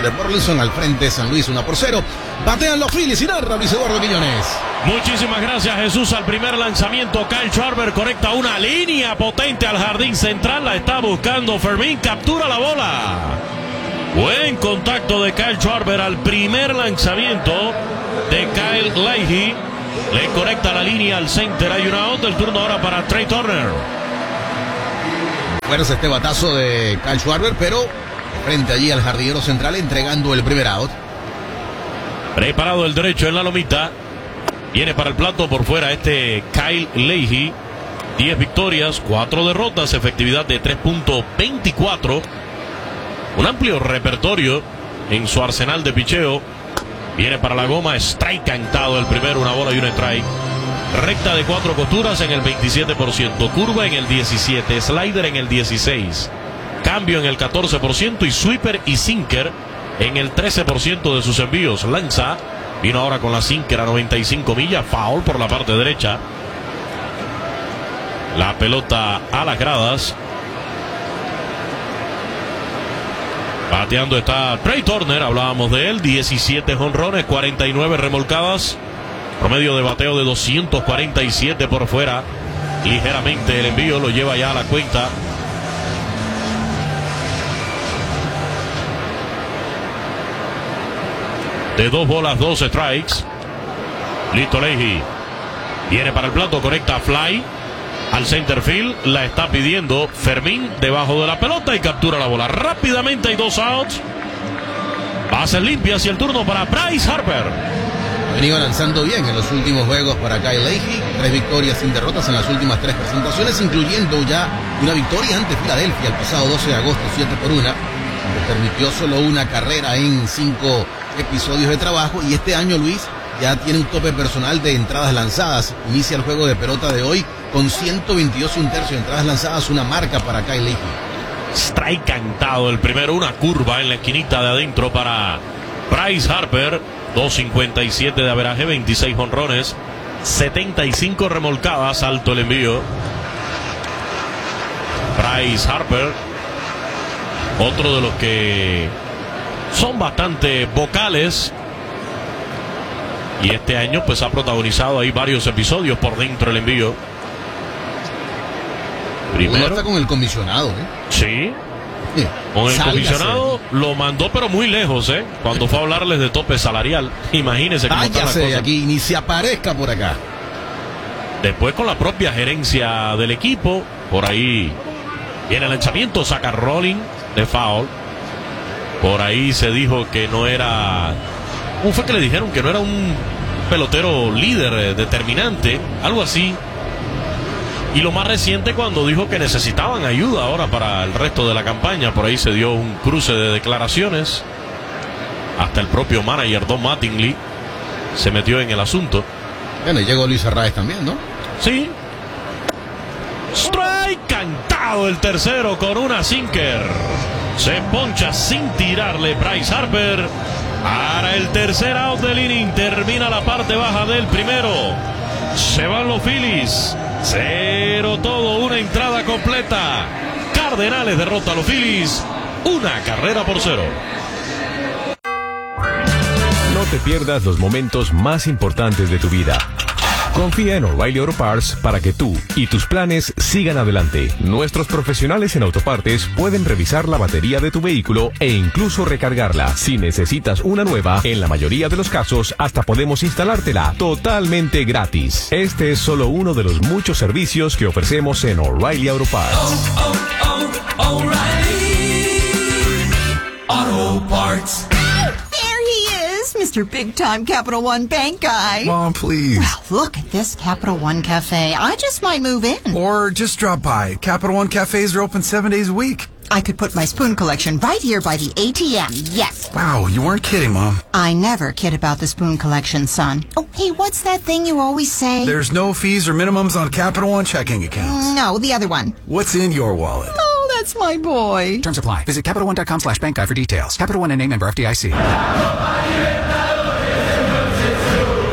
de Burleson. Al frente San Luis 1-0. Batean los Phillies y narra Luis Eduardo Quiñones. Muchísimas gracias, Jesús. Al primer lanzamiento, Kyle Schwarber conecta una línea potente al jardín central. La está buscando Fermín. Captura la bola. Buen contacto de Kyle Schwarber al primer lanzamiento de Kyle Leahy. Le conecta la línea al center. Hay una out. El turno ahora para Trey Turner. Fuerza este batazo de Kyle Schwarber, pero frente allí al jardinero central entregando el primer out. Preparado el derecho en la lomita. Viene para el plato por fuera este Kyle Leahy. 10 victorias, 4 derrotas, efectividad de 3.24. Un amplio repertorio en su arsenal de picheo. Viene para la goma, strike cantado el primero, una bola y un strike. Recta de 4 costuras en el 27%, curva en el 17%, slider en el 16%, cambio en el 14% y sweeper y sinker en el 13% de sus envíos. Lanza, vino ahora con la sinker a 95 millas, foul por la parte derecha. La pelota a las gradas. Bateando está Trey Turner, hablábamos de él, 17 jonrones, 49 remolcadas, promedio de bateo de 247 por fuera. Ligeramente el envío lo lleva ya a la cuenta. De 2 bolas, 2 strikes. Listo Leahy. Viene para el plato, conecta fly al center field, la está pidiendo Fermín debajo de la pelota y captura la bola. Rápidamente hay 2 outs. Bases limpias y el turno para Bryce Harper. Ha venido lanzando bien en los últimos juegos para Kyle Leahy. 3 victorias sin derrotas en las últimas 3 presentaciones, incluyendo ya una victoria ante Filadelfia el pasado 12 de agosto, 7-1. Le permitió solo una carrera en 5 episodios de trabajo. Y este año, Luis, ya tiene un tope personal de entradas lanzadas. Inicia el juego de pelota de hoy con 122 1/3 de entradas lanzadas, una marca para Kyle Leahy. Strike cantado el primero, una curva en la esquinita de adentro para Bryce Harper. 2.57 de averaje, 26 jonrones, 75 remolcadas, alto el envío. Bryce Harper, otro de los que son bastante vocales. Y este año pues ha protagonizado ahí varios episodios por dentro del envío. Primero está con el comisionado, Sí. Con el comisionado lo mandó pero muy lejos, cuando fue a hablarles de tope salarial. Imagínense cómo están las cosas. Aquí ni se aparezca por acá. Después con la propia gerencia del equipo, por ahí viene el lanzamiento, saca rolling de foul. Por ahí se dijo que no era... ¿Cómo fue que le dijeron? Que no era un pelotero líder, determinante, algo así. Y lo más reciente cuando dijo que necesitaban ayuda ahora para el resto de la campaña. Por ahí se dio un cruce de declaraciones. Hasta el propio manager Don Mattingly se metió en el asunto. Bueno, y llegó Luis Arraez también, ¿no? Sí. Strike cantado el tercero con una sinker. Se poncha sin tirarle Bryce Harper. Para el tercer out del inning. Termina la parte baja del primero. Se van los Phillies. 0 todo, una entrada completa. Cardenales derrota a los Phillies. 1 carrera por 0. No te pierdas los momentos más importantes de tu vida. Confía en O'Reilly Auto Parts para que tú y tus planes sigan adelante. Nuestros profesionales en autopartes pueden revisar la batería de tu vehículo e incluso recargarla. Si necesitas una nueva, en la mayoría de los casos hasta podemos instalártela totalmente gratis. Este es solo uno de los muchos servicios que ofrecemos en O'Reilly Auto Parts. O'Reilly Auto Parts. Mr. Big Time Capital One Bank guy. Mom, please. Well, look at this Capital One Cafe. I just might move in. Or just drop by. Capital One cafes are open 7 days a week. I could put my spoon collection right here by the ATM. Yes. Wow, you weren't kidding, Mom. I never kid about the spoon collection, son. Oh, hey, what's that thing you always say? There's no fees or minimums on Capital One checking accounts. No, the other one. What's in your wallet? Oh, that's my boy. Terms apply. Visit CapitalOne.com/bankguide for details. Capital One and name member FDIC.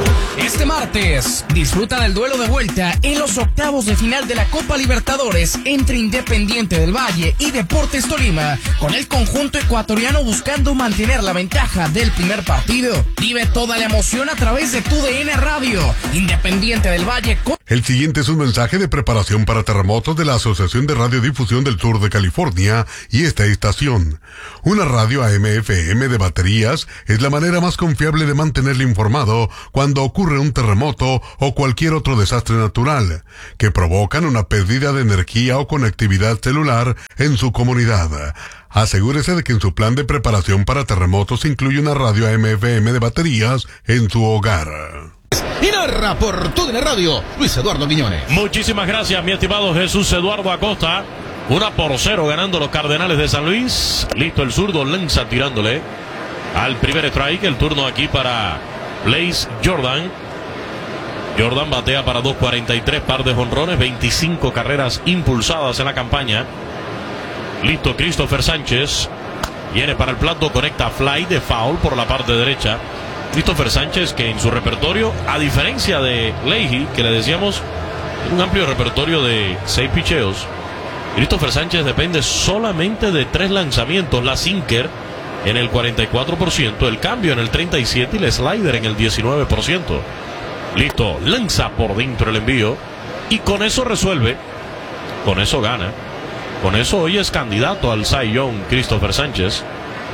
Este martes, disfruta del duelo de vuelta en los octavos de final de la Copa Libertadores entre Independiente del Valle y Deportes Tolima, con el conjunto ecuatoriano buscando mantener la ventaja del primer partido. Vive toda la emoción a través de TUDN Radio. Independiente del Valle. El siguiente es un mensaje de preparación para terremotos de la Asociación de Radiodifusión del Sur de California y esta estación. Una radio AM/FM de baterías es la manera más confiable de mantenerle informado cuando ocurre un terremoto o cualquier otro desastre natural que provocan una pérdida de energía o conectividad celular en su comunidad. Asegúrese de que en su plan de preparación para terremotos incluye una radio AM/FM de baterías en su hogar. Y narra por TUDN Radio, Luis Eduardo Quiñones. Muchísimas gracias, mi estimado Jesús Eduardo Acosta. 1-0 ganando los Cardenales de San Luis. Listo el zurdo, lanza tirándole al primer strike. El turno aquí para Blaze Jordan. Jordan batea para 2.43, par de jonrones, 25 carreras impulsadas en la campaña. Listo Christopher Sánchez. Viene para el plato, conecta fly de foul por la parte derecha. Christopher Sánchez, que en su repertorio, a diferencia de Leahy, que le decíamos un amplio repertorio de 6 picheos, Christopher Sánchez depende solamente de 3 lanzamientos, la sinker en el 44%, el cambio en el 37% y el slider en el 19%. Listo, lanza por dentro el envío y con eso resuelve, con eso gana, con eso hoy es candidato al Cy Young Christopher Sánchez.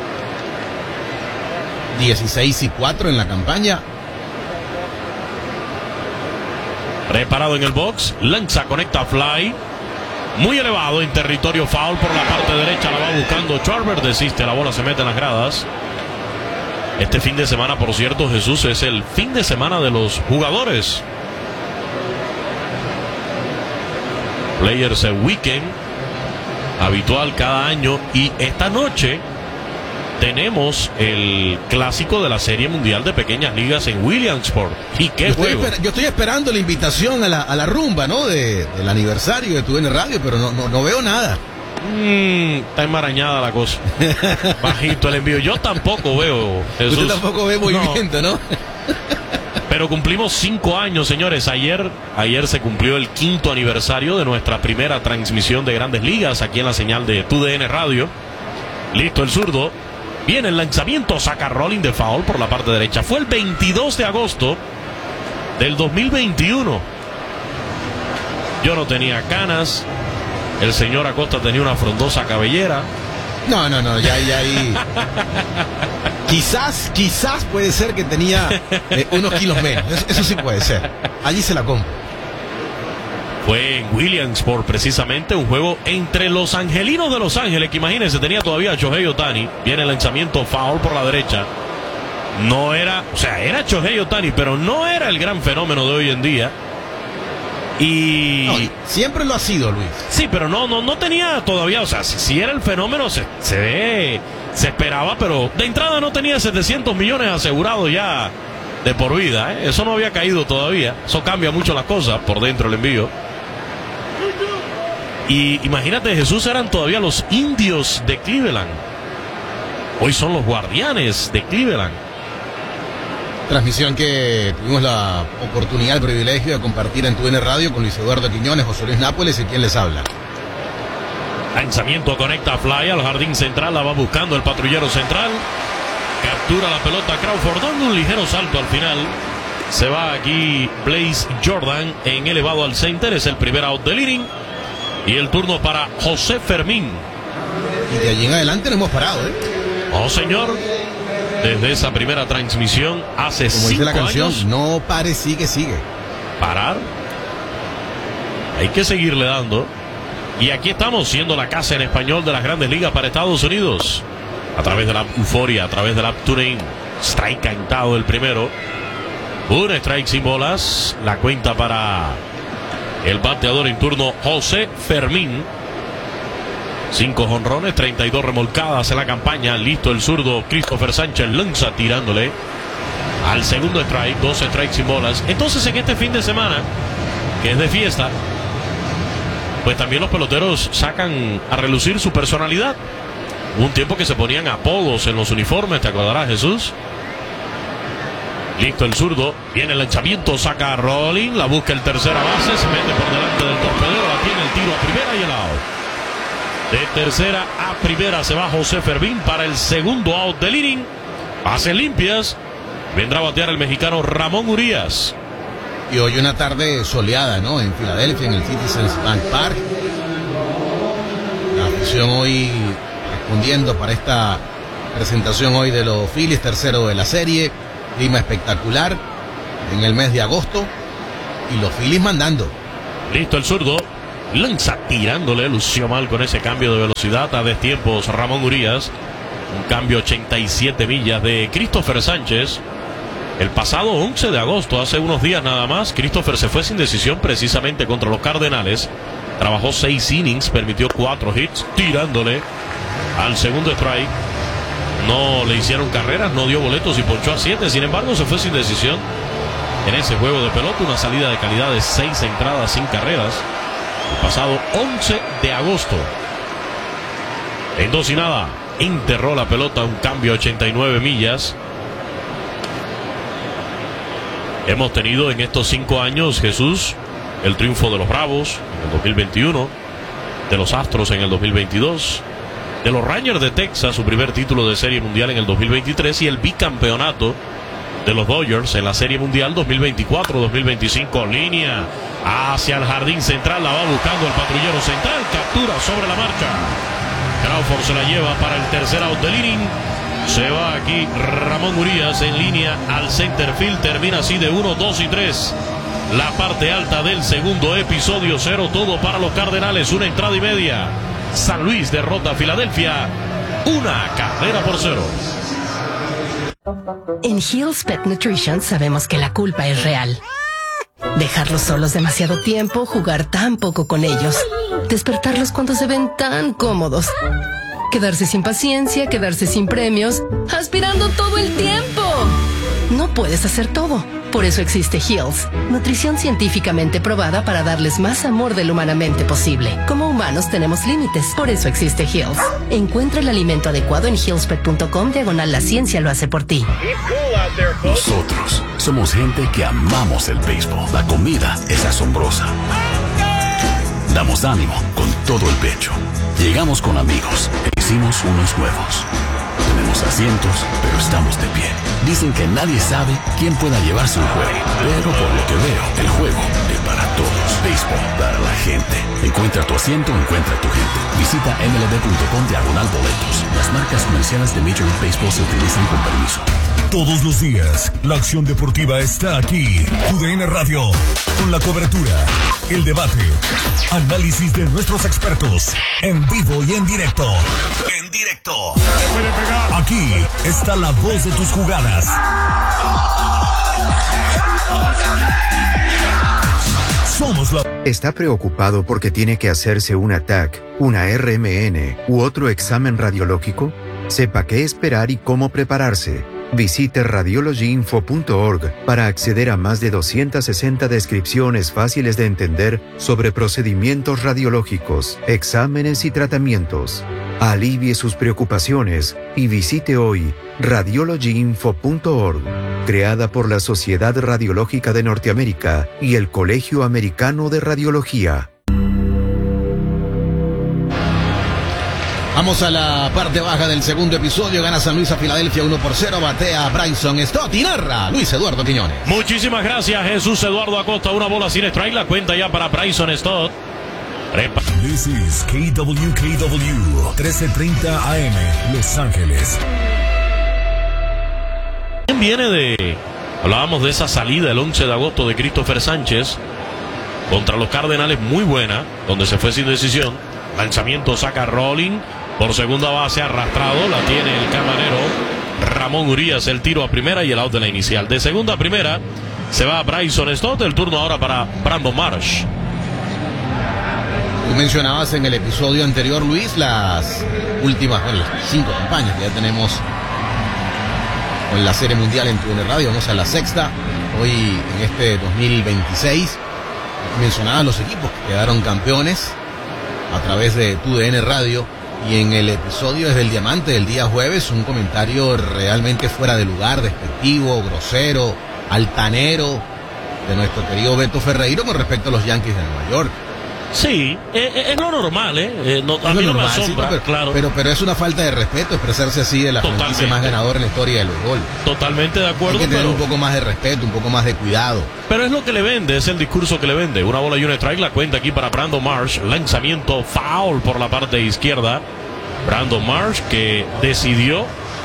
16-4 en la campaña. Preparado en el box, lanza, conecta fly, muy elevado en territorio foul por la parte derecha, la va buscando Schwarber, desiste, la bola se mete en las gradas. Este fin de semana, por cierto, Jesús, es el fin de semana de los jugadores. Players Weekend, habitual cada año, y esta noche tenemos el clásico de la Serie Mundial de Pequeñas Ligas en Williamsport. ¿Y qué juego? Yo estoy esperando la invitación a la rumba, ¿no? Del aniversario de TUDN Radio, pero no veo nada. Está enmarañada la cosa. Bajito el envío. Yo tampoco veo, Jesús. Usted tampoco ve movimiento, ¿no? Pero cumplimos 5 años, señores. Ayer se cumplió el 5º aniversario de nuestra primera transmisión de Grandes Ligas aquí en la señal de TUDN Radio. Listo el zurdo. Viene el lanzamiento, saca rolling de foul por la parte derecha. Fue el 22 de agosto del 2021. Yo no tenía canas. El señor Acosta tenía una frondosa cabellera. No, ya ahí. Quizás puede ser que tenía unos kilos menos. Eso sí puede ser. Allí se la compro. Fue en Williamsport precisamente, un juego entre los angelinos de Los Ángeles, que imagínense, tenía todavía a Shohei Ohtani. Viene el lanzamiento foul por la derecha. No era, o sea, era Shohei Ohtani, pero no era el gran fenómeno de hoy en día. Y siempre lo ha sido, Luis. Sí, pero no tenía todavía, o sea, si era el fenómeno, se esperaba, pero de entrada no tenía 700 millones asegurados ya de por vida, ¿eh? Eso no había caído todavía. Eso cambia mucho las cosas por dentro el envío. Y imagínate, Jesús, eran todavía los Indios de Cleveland. Hoy son los Guardianes de Cleveland. Transmisión que tuvimos la oportunidad, el privilegio de compartir en TUDN Radio con Luis Eduardo Quiñones, José Luis Nápoles y quien les habla. Lanzamiento, conecta fly al jardín central, la va buscando el patrullero central. Captura la pelota Crawford, dando un ligero salto al final. Se va aquí Blaze Jordan en elevado al center, es el primer out del inning. Y el turno para José Fermín. Y de allí en adelante no hemos parado, ¿eh? Oh, señor. Desde esa primera transmisión hace 5 años. Como dice la canción, no pare, sigue. Parar. Hay que seguirle dando. Y aquí estamos, siendo la casa en español de las Grandes Ligas para Estados Unidos. A través de la Euforia, a través de la TuneIn. Strike cantado el primero. Un strike sin bolas. La cuenta para el bateador en turno, José Fermín. 5 jonrones, 32 remolcadas en la campaña. Listo el zurdo Christopher Sánchez, lanza tirándole al segundo strike. 2 strikes sin bolas. Entonces, en este fin de semana, que es de fiesta, pues también los peloteros sacan a relucir su personalidad. Hubo un tiempo que se ponían apodos en los uniformes, ¿te acordarás, Jesús? Listo el zurdo. Viene el lanzamiento. Saca a Rolling. La busca el tercera base. Se mete por delante del torpedero. La tiene el tiro a primera y el out. De tercera a primera se va José Fermín para el segundo out del inning. Bases limpias. Vendrá a batear el mexicano Ramón Urias. Y hoy una tarde soleada, ¿no? En Filadelfia, en el Citizens Bank Park. La afición hoy respondiendo para esta presentación hoy de los Phillies, tercero de la serie. Clima espectacular en el mes de agosto. Y los Phillies mandando. Listo el zurdo. Lanza tirándole. Lució mal con ese cambio de velocidad a destiempos Ramón Urias. Un cambio 87 millas de Christopher Sánchez. El pasado 11 de agosto, hace unos días nada más, Christopher se fue sin decisión precisamente contra los Cardenales. Trabajó 6 innings, permitió 4 hits, tirándole al segundo strike. No le hicieron carreras, no dio boletos y ponchó a 7. Sin embargo, se fue sin decisión en ese juego de pelota. Una salida de calidad de 6 entradas sin carreras. El pasado 11 de agosto. En 2-0, enterró la pelota, un cambio 89 millas. Hemos tenido en estos 5 años, Jesús, el triunfo de los Bravos en el 2021, de los Astros en el 2022, de los Rangers de Texas, su primer título de Serie Mundial en el 2023, y el bicampeonato de los Dodgers en la Serie Mundial 2024-2025. Línea hacia el jardín central, la va buscando el patrullero central, captura sobre la marcha. Crawford se la lleva para el tercer out del inning. Se va aquí Ramón Urias en línea al center field. Termina así de 1, 2 y 3. La parte alta del segundo episodio. 0 para los Cardenales. 1 entrada y media. San Luis derrota a Filadelfia. 1-0. En Hill's Pet Nutrition sabemos que la culpa es real. Dejarlos solos demasiado tiempo, jugar tan poco con ellos, despertarlos cuando se ven tan cómodos, quedarse sin paciencia, quedarse sin premios, aspirando todo el tiempo. No puedes hacer todo. Por eso existe Hill's, nutrición científicamente probada para darles más amor del humanamente posible. Como humanos tenemos límites, por eso existe Hill's. Encuentra el alimento adecuado en hillspet.com/la ciencia lo hace por ti. Nosotros somos gente que amamos el béisbol. La comida es asombrosa. Damos ánimo con todo el pecho. Llegamos con amigos e hicimos unos nuevos. Tenemos asientos, pero estamos de pie. Dicen que nadie sabe quién pueda llevarse un juego, pero por lo que veo, el juego es para todos. Béisbol para la gente. Encuentra tu asiento, encuentra tu gente. Visita mlb.com/boletos. Las marcas comerciales de Major League Baseball se utilizan con permiso. Todos los días, la acción deportiva está aquí. TUDN Radio, con la cobertura, el debate, análisis de nuestros expertos, en vivo y en directo. En directo. Aquí está la voz de tus jugadas. Somos la... ¿Está preocupado porque tiene que hacerse una TAC, una RMN u otro examen radiológico? Sepa qué esperar y cómo prepararse. Visite radiologyinfo.org para acceder a más de 260 descripciones fáciles de entender sobre procedimientos radiológicos, exámenes y tratamientos. Alivie sus preocupaciones y visite hoy radiologyinfo.org, creada por la Sociedad Radiológica de Norteamérica y el Colegio Americano de Radiología. Vamos a la parte baja del segundo episodio. Gana San Luis a Filadelfia 1-0. Batea Bryson Stott y narra Luis Eduardo Quiñones. Muchísimas gracias, Jesús Eduardo Acosta. Una bola sin strike. La cuenta ya para Bryson Stott. This is KWKW 1330 AM, Los Ángeles. Viene de... Hablábamos de esa salida el 11 de agosto de Christopher Sánchez contra los Cardenales, muy buena, donde se fue sin decisión. Lanzamiento, saca Rolling por segunda base, arrastrado, la tiene el camarero Ramón Urias, el tiro a primera y el out de la inicial. De segunda a primera se va Bryson Stott, el turno ahora para Brandon Marsh. Tú mencionabas en el episodio anterior, Luis, las últimas, bueno, las 5 campañas que ya tenemos con la Serie Mundial en TUDN Radio. Vamos a la sexta, hoy en este 2026. Mencionabas los equipos que quedaron campeones a través de TUDN Radio, y en el episodio desde el Diamante del día jueves, un comentario realmente fuera de lugar, despectivo, grosero, altanero de nuestro querido Beto Ferreiro con respecto a los Yankees de Nueva York. Sí, es lo normal, a mí no me asombra, sí, claro. Pero es una falta de respeto expresarse así de la franquicia más ganadora en la historia del béisbol. Totalmente de acuerdo. Hay que tener un poco más de respeto, un poco más de cuidado. Pero es lo que le vende, es el discurso que le vende. Una bola y un strike, la cuenta aquí para Brandon Marsh. Lanzamiento foul por la parte izquierda. Brandon Marsh que decidió...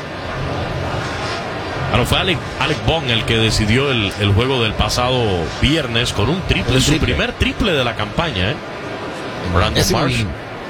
Bueno, fue Alec Bohm el que decidió el juego del pasado viernes con un triple, su primer triple de la campaña, Brandon Marsh.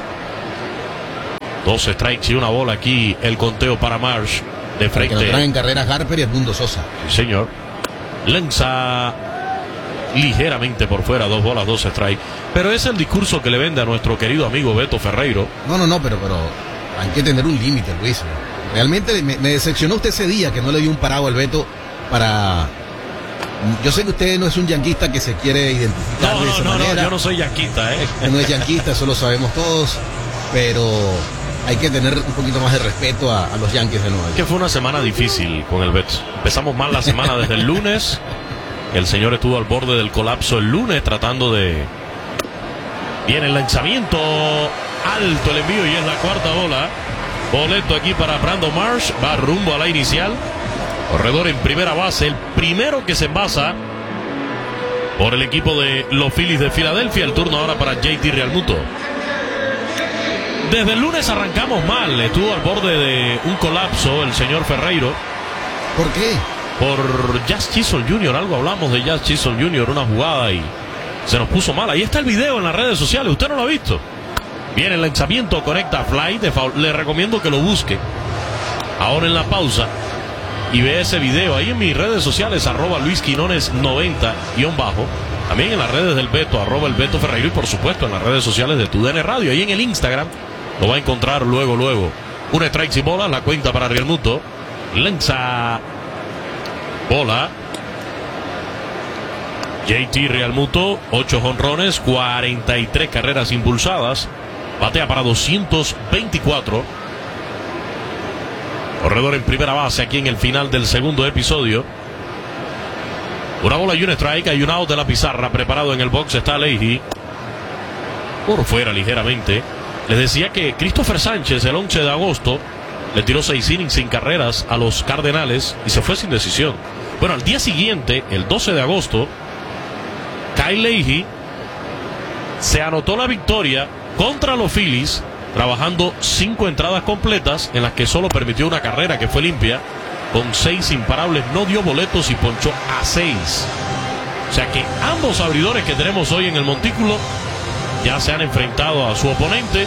2 strikes y una bola aquí, el conteo para Marsh de frente. Que lo traen en carreras Harper y Edmundo Sosa. Sí, señor. Lanza ligeramente por fuera, 2 bolas, 2 strikes. Pero es el discurso que le vende a nuestro querido amigo Beto Ferreiro. No, pero hay que tener un límite, Luis. Realmente me decepcionó usted ese día que no le dio un parado al Beto para... Yo sé que usted no es un yanquista que se quiere identificar de esa manera. No, yo no soy yanquista, No es yanquista, eso lo sabemos todos, pero hay que tener un poquito más de respeto a los Yankees de Nueva York. Que fue una semana difícil con el Beto. Empezamos mal la semana desde el lunes. El señor estuvo al borde del colapso el lunes tratando de... Viene el lanzamiento, alto el envío y es la cuarta bola. Boleto aquí para Brandon Marsh, va rumbo a la inicial. Corredor en primera base, el primero que se envasa por el equipo de los Phillies de Filadelfia. El turno ahora para JT Realmuto. Desde el lunes arrancamos mal, estuvo al borde de un colapso el señor Ferreiro. ¿Por qué? Por Jazz Chisholm Jr., algo hablamos de Jazz Chisholm Jr., una jugada y se nos puso mal. Ahí está el video en las redes sociales, usted no lo ha visto. Viene el lanzamiento, conecta fly de foul. Le recomiendo que lo busque ahora en la pausa y ve ese video ahí en mis redes sociales, @LuisQuinones90_. También en las redes del Beto, @el Beto Ferreiro, y por supuesto en las redes sociales de TUDN Radio. Ahí en el Instagram lo va a encontrar luego. Un strike y bola, la cuenta para Realmuto. Lanza bola. JT Realmuto, 8 jonrones, 43 carreras impulsadas. Batea para 224. Corredor en primera base aquí en el final del segundo episodio. Una bola y un strike. Hay un out de la pizarra. Preparado en el box está Leahy. Por fuera ligeramente. Les decía que Christopher Sánchez el 11 de agosto le tiró 6 innings sin carreras a los Cardenales y se fue sin decisión. Bueno, al día siguiente, el 12 de agosto, Kyle Leahy se anotó la victoria contra los Phillies, trabajando 5 entradas completas en las que solo permitió una carrera que fue limpia, con 6 imparables, no dio boletos y ponchó a 6. O sea que ambos abridores que tenemos hoy en el montículo ya se han enfrentado a su oponente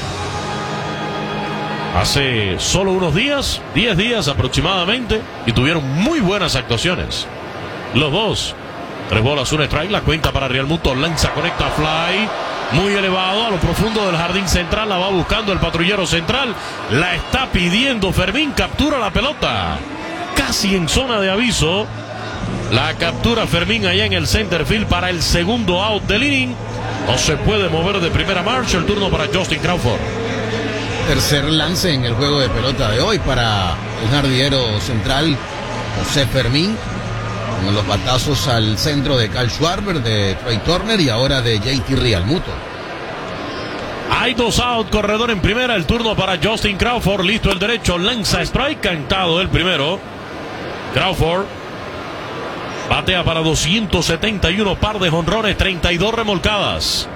hace solo unos días, 10 días aproximadamente, y tuvieron muy buenas actuaciones. Los dos. 3 bolas, un strike, la cuenta para Realmuto. Lanza, conecta fly, muy elevado a lo profundo del jardín central. La va buscando el patrullero central. La está pidiendo Fermín. Captura la pelota casi en zona de aviso. La captura Fermín allá en el center field para el segundo out del inning. No se puede mover de primera marcha. El turno para Justin Crawford. Tercer lance en el juego de pelota de hoy para el jardinero central José Fermín, con los batazos al centro de Kyle Schwarber, de Trey Turner y ahora de JT Realmuto. Hay 2 out, corredor en primera. El turno para Justin Crawford. Listo el derecho, lanza strike, cantado el primero. Crawford batea para 271, par de jonrones, 32 remolcadas.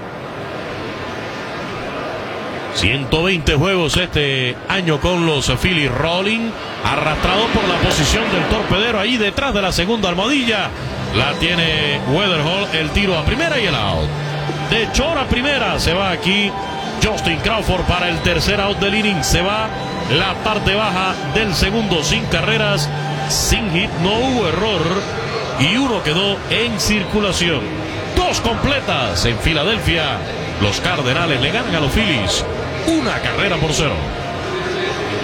120 juegos este año con los Phillies. Rolling, arrastrado por la posición del torpedero ahí detrás de la segunda almohadilla. La tiene Weatherhall, el tiro a primera y el out. De short a primera se va aquí Justin Crawford para el tercer out del inning. Se va la parte baja del segundo, sin carreras, sin hit, no hubo error y uno quedó en circulación. 2 completas en Filadelfia. Los Cardenales le ganan a los Phillies 1-0.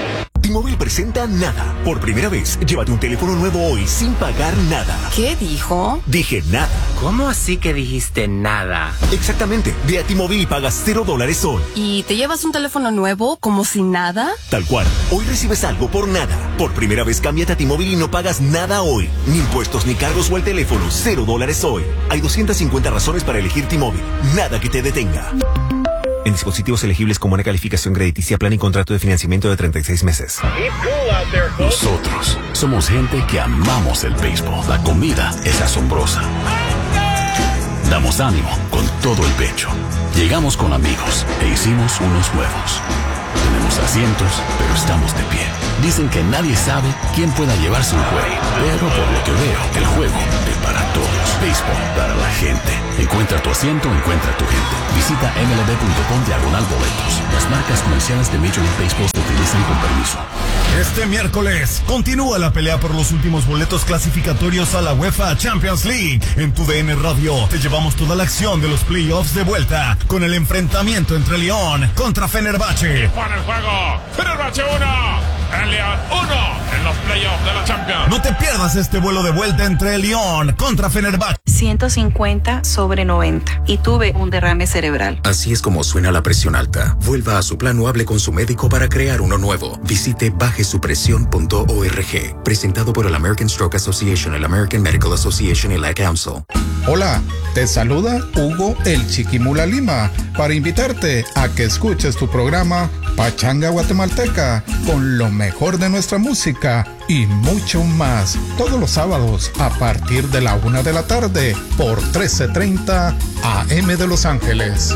T-Mobile presenta Nada. Por primera vez, llévate un teléfono nuevo hoy sin pagar nada. ¿Qué dijo? Dije nada. ¿Cómo así que dijiste nada? Exactamente. Ve a T-Mobile y pagas $0 hoy. ¿Y te llevas un teléfono nuevo como si nada? Tal cual. Hoy recibes algo por nada. Por primera vez, cámbiate a T-Mobile y no pagas nada hoy. Ni impuestos, ni cargos o el teléfono. $0 hoy. Hay 250 razones para elegir T-Mobile. Nada que te detenga. En dispositivos elegibles con buena calificación crediticia, plan y contrato de financiamiento de 36 meses. Nosotros somos gente que amamos el béisbol. La comida es asombrosa. Damos ánimo con todo el pecho. Llegamos con amigos e hicimos unos nuevos. Tenemos asientos, pero estamos de pie. Dicen que nadie sabe quién pueda llevarse un juego, pero por lo que veo, el juego es para todos. Béisbol para la gente. Encuentra tu asiento, encuentra tu gente. Visita mlb.com/boletos. Las marcas comerciales de Major League Baseball se utilizan con permiso. Este miércoles continúa la pelea por los últimos boletos clasificatorios a la UEFA Champions League. En tu DN Radio te llevamos toda la acción de los playoffs de vuelta con el enfrentamiento entre Lyon contra Fenerbahce. Para el juego, Fenerbahce 1. El Lyon 1 en los playoffs de la Champions. No te pierdas este vuelo de vuelta entre Lyon contra Fenerbahce. 150/90 y tuve un derrame cerebral. Así es como suena la presión alta. Vuelva a su plan o hable con su médico para crear uno nuevo. Visite bajesupresión.org. Presentado por el American Stroke Association, el American Medical Association y la Council. Hola, te saluda Hugo el Chiquimula Lima para invitarte a que escuches tu programa Pachanga Guatemalteca con lo mejor de nuestra música y mucho más todos los sábados a partir de la 1 de la tarde por 1330 AM de Los Ángeles.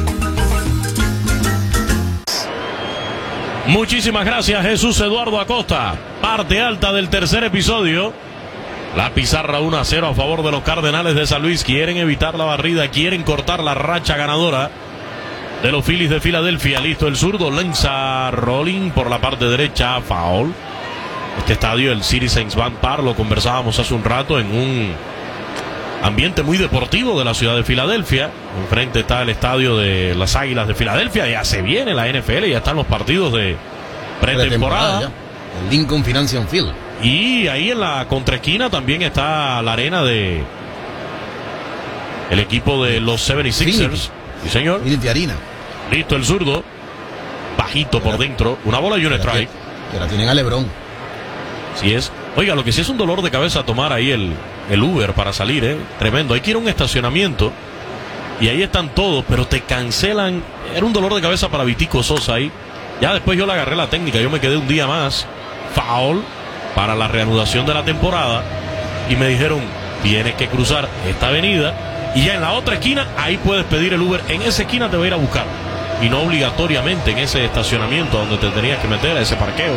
Muchísimas gracias, Jesús Eduardo Acosta. Parte alta del tercer episodio. La pizarra 1-0 a favor de los Cardenales de San Luis. Quieren evitar la barrida, quieren cortar la racha ganadora de los Phillies de Filadelfia. Listo el zurdo, lanza rolling por la parte derecha, foul. Este estadio, el Citizens Bank Park, lo conversábamos hace un rato, en un ambiente muy deportivo de la ciudad de Filadelfia. Enfrente está el estadio de las Águilas de Filadelfia. Ya se viene la NFL, ya están los partidos de pretemporada. El Lincoln Financial Field. Y ahí en la contraesquina también está la arena de el equipo de los 76ers. Sí, señor. Infinity Arena. Listo el zurdo. Bajito por dentro. Una bola y un strike. Que la tienen a LeBron. Sí es. Oiga, lo que sí es un dolor de cabeza tomar ahí el Uber para salir, tremendo. Hay que ir a un estacionamiento y ahí están todos, pero te cancelan. Era un dolor de cabeza para Vitico Sosa ahí. Ya después yo le agarré la técnica, yo me quedé un día más. Foul para la reanudación de la temporada y me dijeron, tienes que cruzar esta avenida y ya en la otra esquina, ahí puedes pedir el Uber. En esa esquina te va a ir a buscar y no obligatoriamente en ese estacionamiento donde te tenías que meter, a ese parqueo.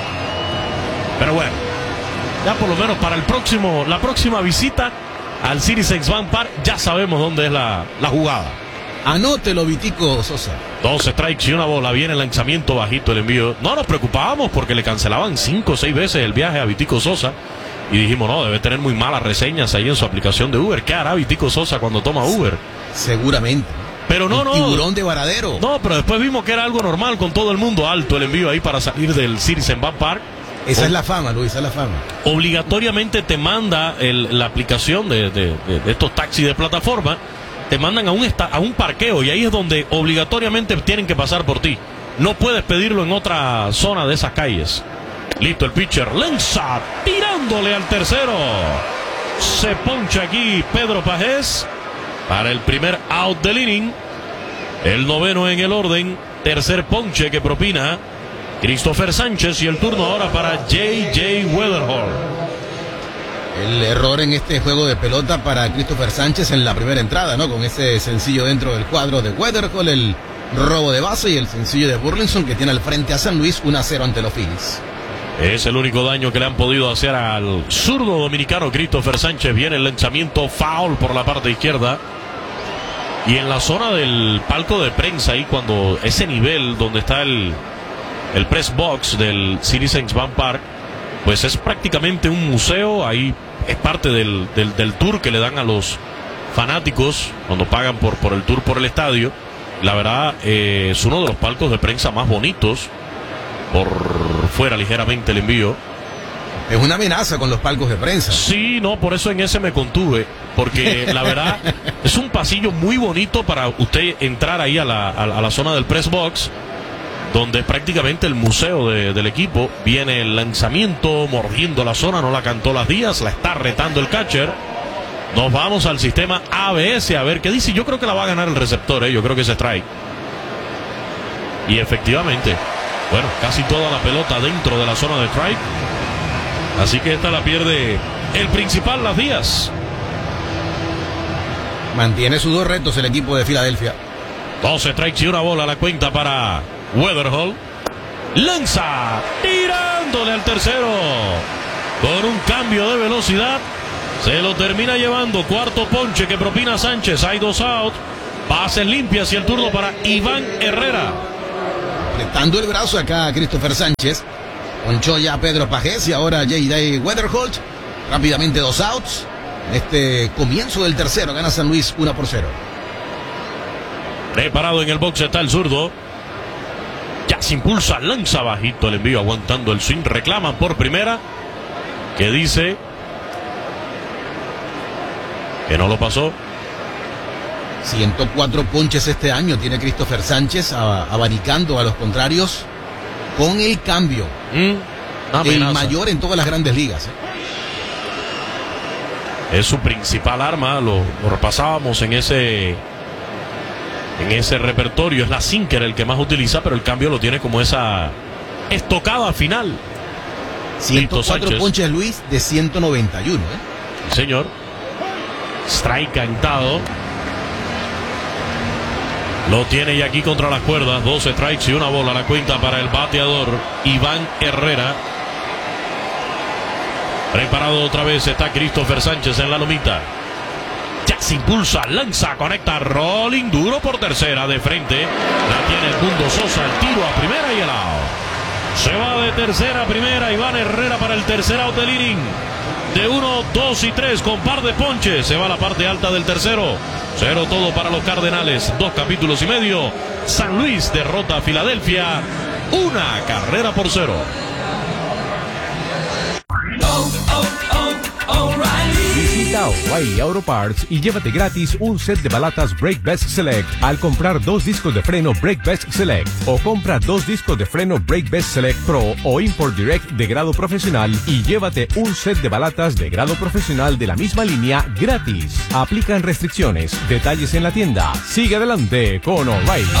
Pero bueno, ya por lo menos para la próxima visita al Citizens Bank Park ya sabemos dónde es la jugada. Anótelo, Vitico Sosa. 2 strikes y una bola. Viene el lanzamiento bajito, el envío. No nos preocupábamos porque le cancelaban 5 o 6 veces el viaje a Vitico Sosa. Y dijimos, no, debe tener muy malas reseñas ahí en su aplicación de Uber. ¿Qué hará Vitico Sosa cuando toma Uber? Seguramente. Pero no. Tiburón de Varadero. No, pero después vimos que era algo normal con todo el mundo alto el envío ahí para salir del Citizens Bank Park. Esa es la fama, Luis, esa es la fama. Obligatoriamente te manda la aplicación de estos taxis de plataforma. Te mandan a un parqueo y ahí es donde obligatoriamente tienen que pasar por ti. No puedes pedirlo en otra zona de esas calles. Listo el pitcher, lanza, tirándole al tercero. Se poncha aquí Pedro Pajés para el primer out del inning. El noveno en el orden. Tercer ponche que propina Christopher Sánchez y el turno ahora para J.J. Weatherhall. El error en este juego de pelota para Christopher Sánchez en la primera entrada, ¿no? Con ese sencillo dentro del cuadro de Weatherhall, el robo de base y el sencillo de Burleson que tiene al frente a San Luis 1-0 ante los Phillies. Es el único daño que le han podido hacer al zurdo dominicano Christopher Sánchez. Viene el lanzamiento foul por la parte izquierda. Y en la zona del palco de prensa, ahí cuando ese nivel donde está el press box del Citizens Bank Park, pues es prácticamente un museo. Ahí es parte del tour que le dan a los fanáticos cuando pagan por el tour por el estadio. La verdad es uno de los palcos de prensa más bonitos por fuera ligeramente el envío. Es una amenaza con los palcos de prensa. Sí, no, por eso en ese me contuve, porque la verdad es un pasillo muy bonito para usted entrar ahí a la zona del press box, donde es prácticamente el museo del equipo. Viene el lanzamiento, mordiendo la zona, no la cantó Las Díaz, la está retando el catcher. Nos vamos al sistema ABS a ver qué dice. Yo creo que la va a ganar el receptor, yo creo que es strike. Y efectivamente, bueno, casi toda la pelota dentro de la zona de strike. Así que esta la pierde el principal, Las Díaz. Mantiene sus 2 retos el equipo de Filadelfia. 12 strikes y una bola a la cuenta para Weatherhall. Lanza, tirándole al tercero. Con un cambio de velocidad, se lo termina llevando. Cuarto ponche que propina Sánchez. Hay 2 out. Bases limpias y el turno para Iván Herrera. Apretando el brazo acá a Christopher Sánchez. Ponchó ya a Pedro Pajés y ahora J.D. Weatherholt. Rápidamente 2 outs. En este comienzo del tercero gana San Luis 1-0. Preparado en el box está el zurdo. Ya se impulsa, lanza bajito el envío, aguantando el swing. Reclaman por primera. Que dice que no lo pasó. 104 ponches este año tiene Christopher Sánchez, abanicando a los contrarios con el cambio. El mayor en todas las grandes ligas. Es su principal arma, lo repasábamos en ese repertorio. Es la sinker el que más utiliza, pero el cambio lo tiene como esa estocada final. 104 ponches, Luis, de 191. Sí, señor. Strike cantado. Lo tiene y aquí contra las cuerdas. 12 strikes y una bola a la cuenta para el bateador Iván Herrera. Preparado otra vez está Christopher Sánchez en la lomita. Ya se impulsa, lanza, conecta, rolling duro por tercera de frente. La tiene el Mundo Sosa, el tiro a primera y el out. Se va de tercera a primera Iván Herrera para el tercer out del inning. De 1, 2 y 3 con par de ponches. Se va a la parte alta del tercero. 0 todo para los Cardenales. 2 capítulos y medio. San Luis derrota a Filadelfia. 1-0. Visita O'Reilly Auto Parts y llévate gratis un set de balatas Brake Best Select al comprar 2 discos de freno Brake Best Select, o compra 2 discos de freno Brake Best Select Pro o Import Direct de grado profesional y llévate un set de balatas de grado profesional de la misma línea gratis. Aplican restricciones. Detalles en la tienda. Sigue adelante con O'Reilly.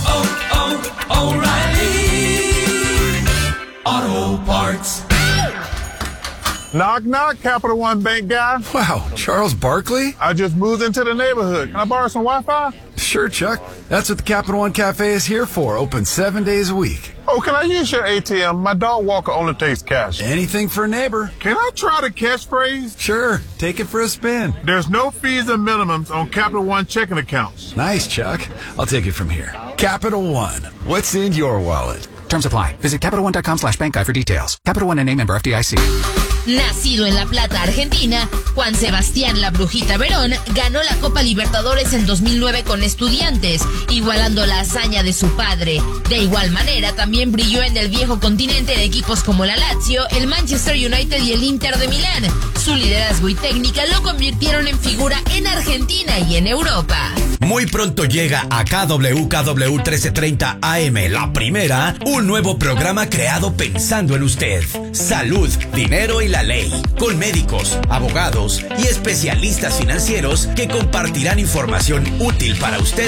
O'Reilly Auto Parts. Knock, knock, Capital One Bank guy. Wow, Charles Barkley? I just moved into the neighborhood. Can I borrow some Wi-Fi? Sure, Chuck. That's what the Capital One Cafe is here for. Open 7 days a week. Oh, can I use your ATM? My dog walker only takes cash. Anything for a neighbor. Can I try the catchphrase? Sure. Take it for a spin. There's no fees and minimums on Capital One checking accounts. Nice, Chuck. I'll take it from here. Capital One. What's in your wallet? Terms apply. Visit CapitalOne.com/bankguy for details. Capital One N.A. member FDIC. Nacido en La Plata, Argentina, Juan Sebastián La Brujita Verón ganó la Copa Libertadores en 2009 con Estudiantes, igualando la hazaña de su padre. De igual manera, también brilló en el viejo continente en equipos como la Lazio, el Manchester United y el Inter de Milán. Su liderazgo y técnica lo convirtieron en figura en Argentina y en Europa. Muy pronto llega a KW 1330 AM, La Primera, un nuevo programa creado pensando en usted. Salud, dinero y la ley, con médicos, abogados y especialistas financieros que compartirán información útil para usted